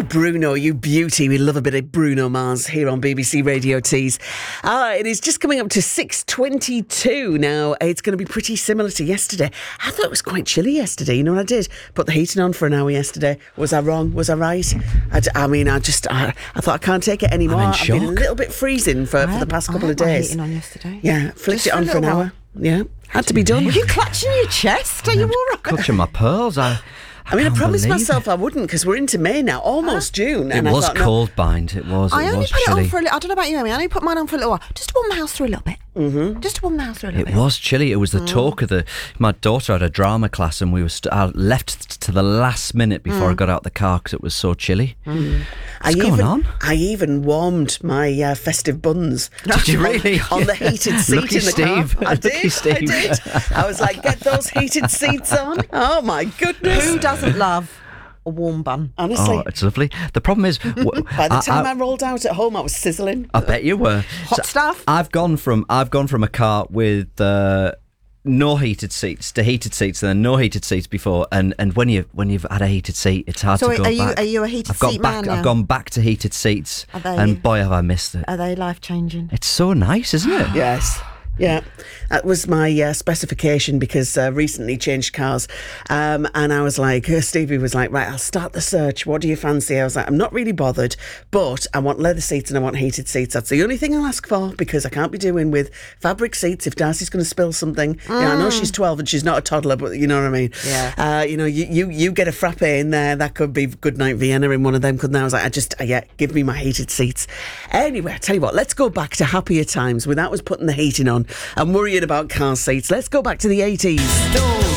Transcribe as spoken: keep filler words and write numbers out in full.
Bruno, you beauty. We love a bit of Bruno Mars here on B B C Radio Tees. Ah, it is just coming up to six twenty-two now. It's going to be pretty similar to yesterday. I thought it was quite chilly yesterday. You know what I did? Put the heating on for an hour yesterday. Was I wrong? Was I right? I, d- I mean, I just, I, I thought I can't take it anymore. I'm in I've shock. been a little bit freezing for, for the past I couple had of my days. heating on yesterday. Yeah, flicked Just it on for a for an little hour. Yeah, had to be done. Were you clutching your chest? Are you all right? Clutching my pearls. I, I, I mean, I can't promised believe myself it. I wouldn't because we're into May now, almost June. It and was I thought, no, cold bind. It was. I it only was put chilly. it on for a little. I don't know about you, Amy. I only put mine on for a little while, just to warm the house through a little bit. Mm-hmm. Just to warm the house through a little It bit. was chilly. It was the talk of the. My daughter had a drama class, and we were st- I left to the last minute before Mm. I got out the car because it was so chilly. I What's going even, on? I even warmed my uh, festive buns. Did you really? On, on the heated seat Lucky in the Steve. car. I Lucky did. I Steve. did. I was like, get those heated seats on. Oh my goodness. Who doesn't love a warm bun? Honestly. Oh, it's lovely. The problem is, w- By the I- time I, I, rolled out at home, I was sizzling. I bet you were Hot stuff? I've gone from I've gone from a car with uh, no heated seats to heated seats, and then no heated seats before. And, and when you when you've had a heated seat, it's hard So to go are you- back. are you a heated I've gone seat back. man I've now? gone back to heated seats, Are they- and boy, have I missed it. Are they life changing? It's so nice, isn't it? Yes. Yeah, that was my uh, specification because uh, recently changed cars, um, and I was like, uh, Stevie was like, right, I'll start the search. What do you fancy? I was like, I'm not really bothered, but I want leather seats and I want heated seats. That's the only thing I'll ask for because I can't be doing with fabric seats if Darcy's going to spill something. Mm. Yeah, I know she's twelve and she's not a toddler, but you know what I mean. Yeah. Uh, you know, you, you you get a frappe in there. That could be Goodnight Vienna in one of them. Couldn't I? I was like, I just uh, yeah, give me my heated seats. Anyway, I tell you what, let's go back to happier times when that was putting the heating on and worrying about car seats. Let's go back to the eighties. Those